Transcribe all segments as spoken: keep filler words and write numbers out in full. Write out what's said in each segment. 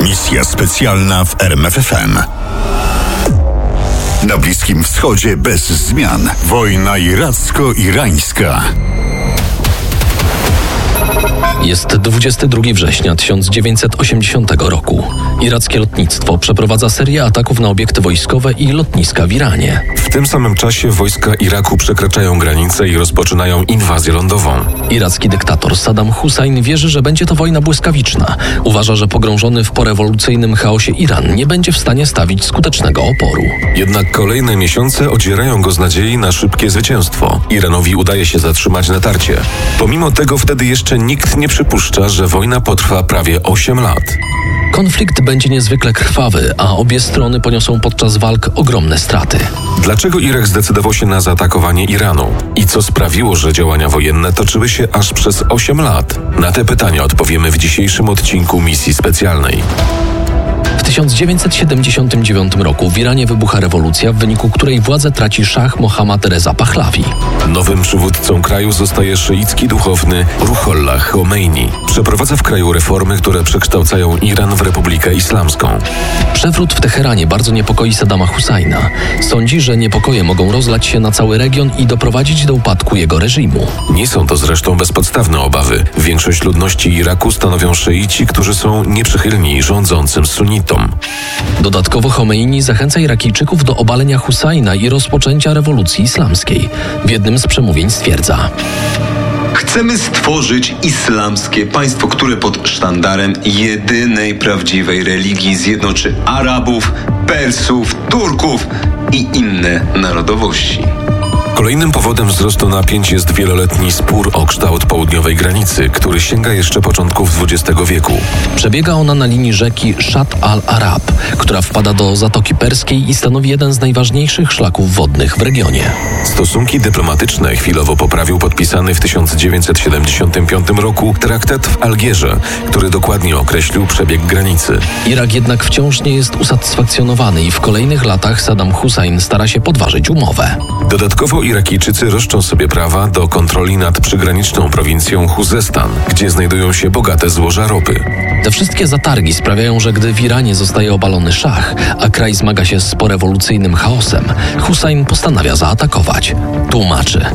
Misja specjalna w R M F F M. Na Bliskim Wschodzie bez zmian. Wojna iracko-irańska. Jest dwudziestego drugiego września tysiąc dziewięćset osiemdziesiątego roku. Irackie lotnictwo przeprowadza serię ataków na obiekty wojskowe i lotniska w Iranie. W tym samym czasie wojska Iraku przekraczają granice i rozpoczynają inwazję lądową. Iracki dyktator Saddam Hussein wierzy, że będzie to wojna błyskawiczna. Uważa, że pogrążony w porewolucyjnym chaosie Iran nie będzie w stanie stawić skutecznego oporu. Jednak kolejne miesiące odzierają go z nadziei na szybkie zwycięstwo. Iranowi udaje się zatrzymać natarcie. Pomimo tego wtedy jeszcze nikt nie przypuszcza, że wojna potrwa prawie osiem lat. Konflikt będzie niezwykle krwawy, a obie strony poniosą podczas walk ogromne straty. Dlaczego Irak zdecydował się na zaatakowanie Iranu? I co sprawiło, że działania wojenne toczyły się aż przez osiem lat? Na te pytania odpowiemy w dzisiejszym odcinku Misji Specjalnej. W tysiąc dziewięćset siedemdziesiątym dziewiątym roku w Iranie wybucha rewolucja, w wyniku której władzę traci szach Mohammad Reza Pahlavi. Nowym przywódcą kraju zostaje szyicki duchowny Ruhollah Khomeini. Przeprowadza w kraju reformy, które przekształcają Iran w Republikę Islamską. Przewrót w Teheranie bardzo niepokoi Saddama Husajna. Sądzi, że niepokoje mogą rozlać się na cały region i doprowadzić do upadku jego reżimu. Nie są to zresztą bezpodstawne obawy. Większość ludności Iraku stanowią szyici, którzy są nieprzychylni rządzącym sunnitom. Dodatkowo Khomeini zachęca Irakijczyków do obalenia Husajna i rozpoczęcia rewolucji islamskiej. W jednym z przemówień stwierdza: chcemy stworzyć islamskie państwo, które pod sztandarem jedynej prawdziwej religii zjednoczy Arabów, Persów, Turków i inne narodowości. Kolejnym powodem wzrostu napięć jest wieloletni spór o kształt południowej granicy, który sięga jeszcze początków dwudziestego wieku. Przebiega ona na linii rzeki Shatt al-Arab, która wpada do Zatoki Perskiej i stanowi jeden z najważniejszych szlaków wodnych w regionie. Stosunki dyplomatyczne chwilowo poprawił podpisany w tysiąc dziewięćset siedemdziesiątym piątym roku traktat w Algierze, który dokładnie określił przebieg granicy. Irak jednak wciąż nie jest usatysfakcjonowany i w kolejnych latach Saddam Hussein stara się podważyć umowę. Dodatkowo Irakijczycy roszczą sobie prawa do kontroli nad przygraniczną prowincją Chuzestan, gdzie znajdują się bogate złoża ropy. Te wszystkie zatargi sprawiają, że gdy w Iranie zostaje obalony szach, a kraj zmaga się z porewolucyjnym chaosem, Hussein postanawia zaatakować. Tłumaczy: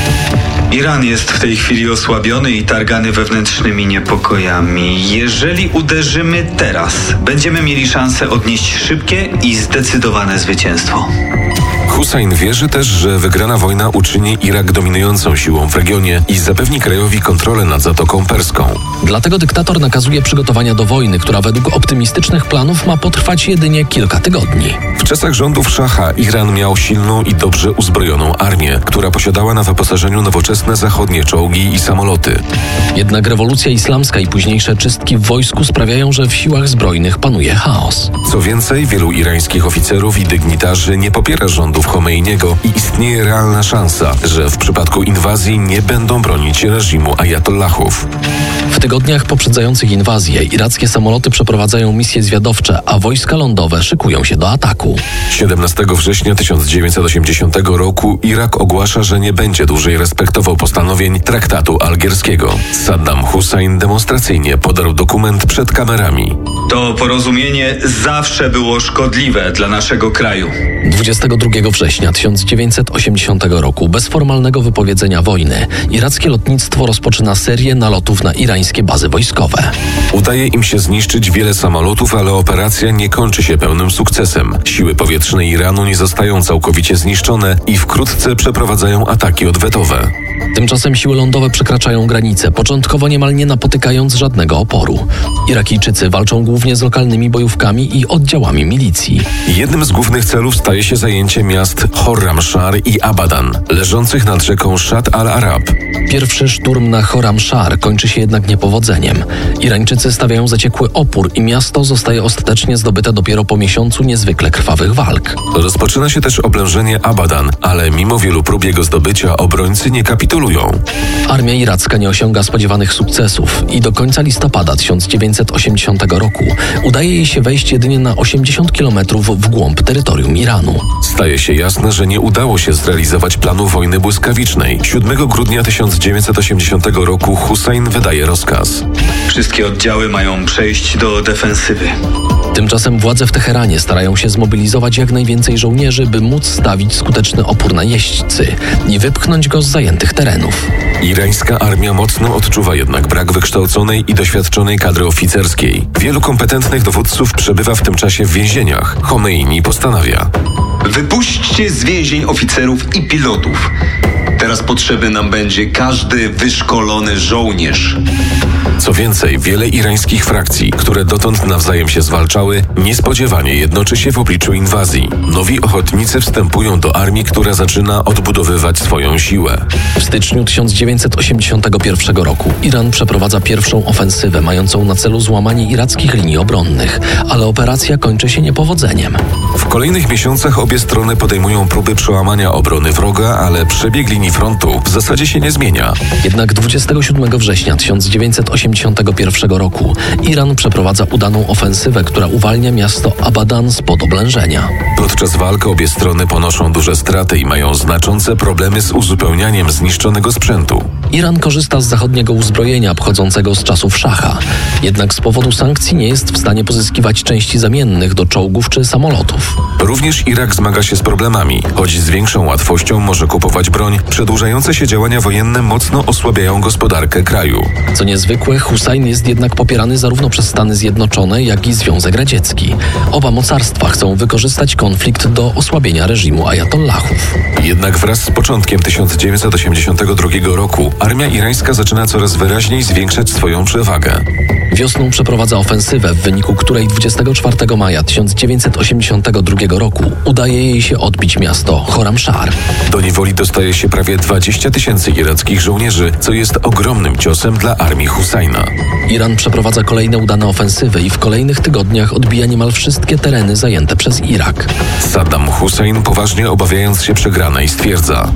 Iran jest w tej chwili osłabiony i targany wewnętrznymi niepokojami. Jeżeli uderzymy teraz, będziemy mieli szansę odnieść szybkie i zdecydowane zwycięstwo. Hussein wierzy też, że wygrana wojna uczyni Irak dominującą siłą w regionie i zapewni krajowi kontrolę nad Zatoką Perską. Dlatego dyktator nakazuje przygotowania do wojny, która według optymistycznych planów ma potrwać jedynie kilka tygodni. W czasach rządów szacha Iran miał silną i dobrze uzbrojoną armię, która posiadała na wyposażeniu nowoczesne zachodnie czołgi i samoloty. Jednak rewolucja islamska i późniejsze czystki w wojsku sprawiają, że w siłach zbrojnych panuje chaos. Co więcej, wielu irańskich oficerów i dygnitarzy nie popiera rządów Khomeiniego i istnieje realna szansa, że w przypadku inwazji nie będą bronić reżimu ajatollahów. W tygodniach poprzedzających inwazję irackie samoloty przeprowadzają misje zwiadowcze, a wojska lądowe szykują się do ataku. siedemnastego września tysiąc dziewięćset osiemdziesiątego roku Irak ogłasza, że nie będzie dłużej respektował postanowień traktatu algierskiego. Saddam Hussein demonstracyjnie podarł dokument przed kamerami. To porozumienie zawsze było szkodliwe dla naszego kraju. dwudziestego drugiego września tysiąc dziewięćset osiemdziesiątego roku, bez formalnego wypowiedzenia wojny, irackie lotnictwo rozpoczyna serię nalotów na irańskie bazy wojskowe. Udaje im się zniszczyć wiele samolotów, ale operacja nie kończy się pełnym sukcesem. Siły powietrzne Iranu nie zostają całkowicie zniszczone i wkrótce przeprowadzają ataki odwetowe. Tymczasem siły lądowe przekraczają granice, początkowo niemal nie napotykając żadnego oporu. Irakijczycy walczą głównie z lokalnymi bojówkami i oddziałami milicji. Jednym z głównych celów staje się zajęcie miast Khorramshahr i Abadan, leżących nad rzeką Shatt al-Arab. Pierwszy szturm na Khorramshahr kończy się jednak niepowodzeniem. Irańczycy stawiają zaciekły opór i miasto zostaje ostatecznie zdobyte dopiero po miesiącu niezwykle krwawych walk. Rozpoczyna się też oblężenie Abadan, ale mimo wielu prób jego zdobycia obrońcy nie kapitulują. Armia iracka nie osiąga spodziewanych sukcesów i do końca listopada tysiąc dziewięćset dziewięćset osiemdziesiątego roku udaje jej się wejść jedynie na osiemdziesiąt kilometrów w głąb terytorium Iranu. Staje się jasne, że nie udało się zrealizować planu wojny błyskawicznej. siódmego grudnia tysiąc dziewięćset osiemdziesiątego roku Hussein wydaje rozkaz. Wszystkie oddziały mają przejść do defensywy. Tymczasem władze w Teheranie starają się zmobilizować jak najwięcej żołnierzy, by móc stawić skuteczny opór najeźdźcy i wypchnąć go z zajętych terenów. Irańska armia mocno odczuwa jednak brak wykształconej i doświadczonej kadry oficerskiej. Wielu kompetentnych dowódców przebywa w tym czasie w więzieniach. Chomeini postanawia: wypuśćcie z więzień oficerów i pilotów. Teraz potrzebny nam będzie każdy wyszkolony żołnierz. Co więcej, wiele irańskich frakcji, które dotąd nawzajem się zwalczały, niespodziewanie jednoczy się w obliczu inwazji. Nowi ochotnicy wstępują do armii, która zaczyna odbudowywać swoją siłę. W styczniu tysiąc dziewięćset osiemdziesiątego pierwszego roku Iran przeprowadza pierwszą ofensywę mającą na celu złamanie irackich linii obronnych, ale operacja kończy się niepowodzeniem. W kolejnych miesiącach obie strony podejmują próby przełamania obrony wroga, ale przebieg linii frontu w zasadzie się nie zmienia. Jednak dwudziestego siódmego września tysiąc dziewięćset osiemdziesiątego pierwszego roku Iran przeprowadza udaną ofensywę, która uwalnia miasto Abadan spod oblężenia. Podczas walk obie strony ponoszą duże straty i mają znaczące problemy z uzupełnianiem zniszczonego sprzętu. Iran korzysta z zachodniego uzbrojenia pochodzącego z czasów szacha, jednak z powodu sankcji nie jest w stanie pozyskiwać części zamiennych do czołgów czy samolotów. Również Irak zmaga się z problemami, choć z większą łatwością może kupować broń. Przedłużające się działania wojenne mocno osłabiają gospodarkę kraju. Co niezwykłe, Hussein jest jednak popierany zarówno przez Stany Zjednoczone, jak i Związek Radziecki. Oba mocarstwa chcą wykorzystać konflikt do osłabienia reżimu ajatollahów. Jednak wraz z początkiem tysiąc dziewięćset osiemdziesiątego drugiego roku armia irańska zaczyna coraz wyraźniej zwiększać swoją przewagę. Wiosną przeprowadza ofensywę, w wyniku której dwudziestego czwartego maja tysiąc dziewięćset osiemdziesiątego drugiego roku udaje jej się odbić miasto Khorramshahr. Do niewoli dostaje się prawie dwadzieścia tysięcy irackich żołnierzy, co jest ogromnym ciosem dla armii Husajna. Iran przeprowadza kolejne udane ofensywy i w kolejnych tygodniach odbija niemal wszystkie tereny zajęte przez Irak. Saddam Hussein, poważnie obawiając się przegranej, stwierdza: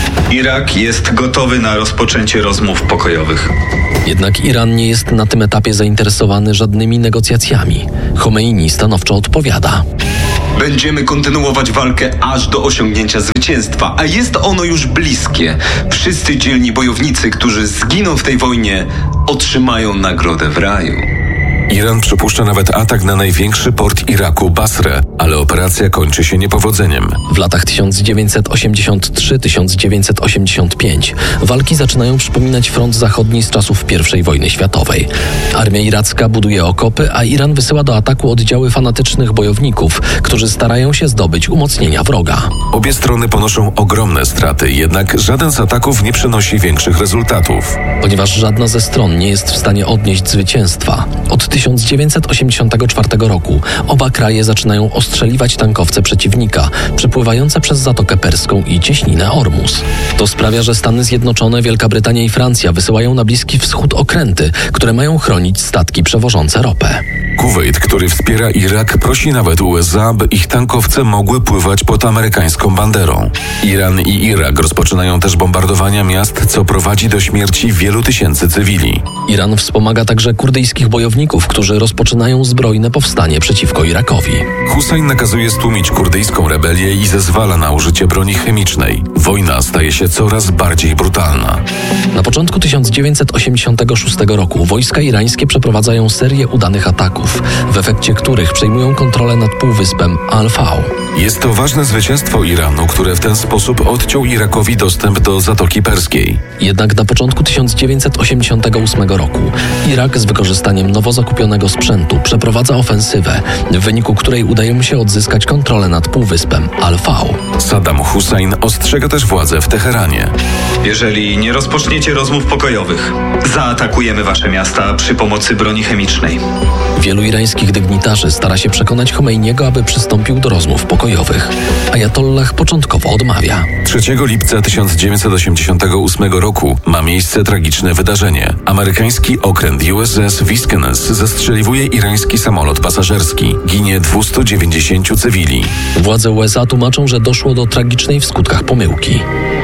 Irak jest gotowy na rozpoczęcie rozmów pokojowych. Jednak Iran nie jest na tym etapie zainteresowany żadnymi negocjacjami. Chomeini stanowczo odpowiada: będziemy kontynuować walkę aż do osiągnięcia zwycięstwa, a jest ono już bliskie. Wszyscy dzielni bojownicy, którzy zginą w tej wojnie, otrzymają nagrodę w raju. Iran przypuszcza nawet atak na największy port Iraku, Basrę, ale operacja kończy się niepowodzeniem. W latach tysiąc dziewięćset osiemdziesiąt trzy do tysiąc dziewięćset osiemdziesiąt pięć walki zaczynają przypominać front zachodni z czasów pierwszej wojny światowej. Armia iracka buduje okopy, a Iran wysyła do ataku oddziały fanatycznych bojowników, którzy starają się zdobyć umocnienia wroga. Obie strony ponoszą ogromne straty, jednak żaden z ataków nie przynosi większych rezultatów. Ponieważ żadna ze stron nie jest w stanie odnieść zwycięstwa, od tysiąc dziewięćset osiemdziesiątego czwartego roku oba kraje zaczynają ostrzeliwać tankowce przeciwnika przepływające przez Zatokę Perską i cieśninę Ormus. To sprawia, że Stany Zjednoczone, Wielka Brytania i Francja wysyłają na Bliski Wschód okręty, które mają chronić statki przewożące ropę. Kuwejt, który wspiera Irak, prosi nawet U S A, by ich tankowce mogły pływać pod amerykańską banderą. Iran i Irak rozpoczynają też bombardowania miast, co prowadzi do śmierci wielu tysięcy cywili. Iran wspomaga także kurdyjskich bojowników, którzy rozpoczynają zbrojne powstanie przeciwko Irakowi. Hussein nakazuje stłumić kurdyjską rebelię i zezwala na użycie broni chemicznej. Wojna staje się coraz bardziej brutalna. Na początku tysiąc dziewięćset osiemdziesiątego szóstego roku wojska irańskie przeprowadzają serię udanych ataków, w efekcie których przejmują kontrolę nad półwyspem Al-Fał. Jest to ważne zwycięstwo Iranu, które w ten sposób odciął Irakowi dostęp do Zatoki Perskiej. Jednak na początku tysiąc dziewięćset osiemdziesiątego ósmego roku Irak z wykorzystaniem nowo zakupionego sprzętu przeprowadza ofensywę, w wyniku której udaje mu się odzyskać kontrolę nad półwyspem Al-Fał. Saddam Hussein ostrzega też władze w Teheranie. Jeżeli nie rozpoczniecie rozmów pokojowych, zaatakujemy wasze miasta przy pomocy broni chemicznej. Wielu irańskich dygnitarzy stara się przekonać Chomeiniego, aby przystąpił do rozmów pokojowych. Ajatollah początkowo odmawia. trzeciego lipca tysiąc dziewięćset osiemdziesiątego ósmego roku ma miejsce tragiczne wydarzenie. Amerykański okręt U S S Viskines zestrzeliwuje irański samolot pasażerski. Ginie dwieście dziewięćdziesięciu cywili. Władze U S A tłumaczą, że doszło do tragicznej w skutkach pomyłki.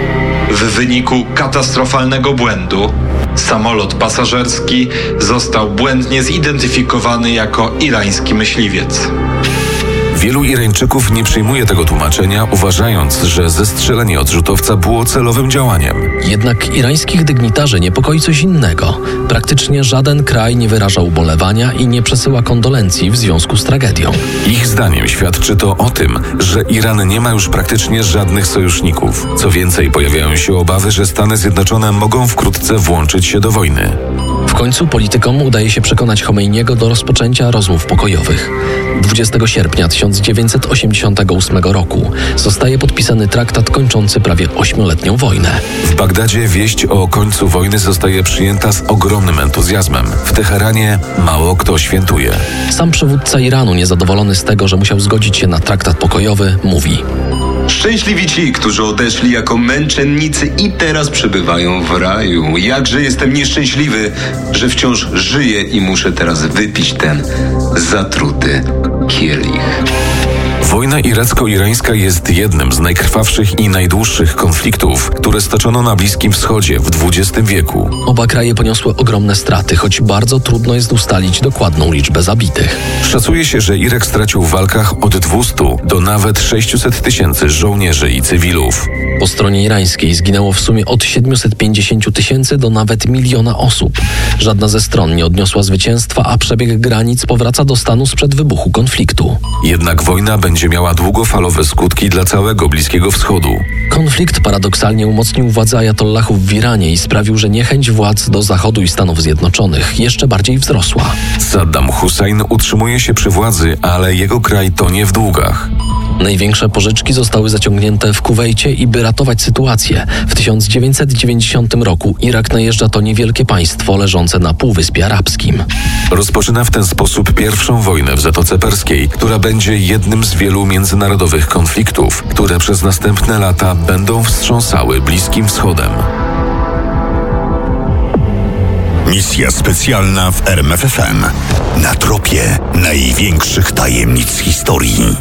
W wyniku katastrofalnego błędu samolot pasażerski został błędnie zidentyfikowany jako irański myśliwiec. Wielu Irańczyków nie przyjmuje tego tłumaczenia, uważając, że zestrzelenie odrzutowca było celowym działaniem. Jednak irańskich dygnitarzy niepokoi coś innego. Praktycznie żaden kraj nie wyraża ubolewania i nie przesyła kondolencji w związku z tragedią. Ich zdaniem świadczy to o tym, że Iran nie ma już praktycznie żadnych sojuszników. Co więcej, pojawiają się obawy, że Stany Zjednoczone mogą wkrótce włączyć się do wojny. W końcu politykom udaje się przekonać Chomejniego do rozpoczęcia rozmów pokojowych. dwudziestego sierpnia tysiąc dziewięćset osiemdziesiątego ósmego roku zostaje podpisany traktat kończący prawie ośmioletnią wojnę. W Bagdadzie wieść o końcu wojny zostaje przyjęta z ogromnym entuzjazmem. W Teheranie mało kto świętuje. Sam przywódca Iranu, niezadowolony z tego, że musiał zgodzić się na traktat pokojowy, mówi: Szczęśliwi ci, którzy odeszli jako męczennicy i teraz przebywają w raju. Jakże jestem nieszczęśliwy, że wciąż żyję i muszę teraz wypić ten zatruty kielich. Wojna iracko-irańska jest jednym z najkrwawszych i najdłuższych konfliktów, które stoczono na Bliskim Wschodzie w dwudziestym wieku. Oba kraje poniosły ogromne straty, choć bardzo trudno jest ustalić dokładną liczbę zabitych. Szacuje się, że Irak stracił w walkach od dwustu do nawet sześciuset tysięcy żołnierzy i cywilów. Po stronie irańskiej zginęło w sumie od siedmiuset pięćdziesięciu tysięcy do nawet miliona osób. Żadna ze stron nie odniosła zwycięstwa, a przebieg granic powraca do stanu sprzed wybuchu konfliktu. Jednak wojna będzie miała długofalowe skutki dla całego Bliskiego Wschodu. Konflikt paradoksalnie umocnił władzę ajatollahów w Iranie i sprawił, że niechęć władz do Zachodu i Stanów Zjednoczonych jeszcze bardziej wzrosła. Saddam Hussein utrzymuje się przy władzy, ale jego kraj tonie w długach. Największe pożyczki zostały zaciągnięte w Kuwejcie i by ratować sytuację, w tysiąc dziewięćset dziewięćdziesiątym roku Irak najeżdża to niewielkie państwo leżące na Półwyspie Arabskim. Rozpoczyna w ten sposób pierwszą wojnę w Zatoce Perskiej, która będzie jednym z wielu międzynarodowych konfliktów, które przez następne lata będą wstrząsały Bliskim Wschodem. Misja specjalna w R M F F M. Na tropie największych tajemnic historii.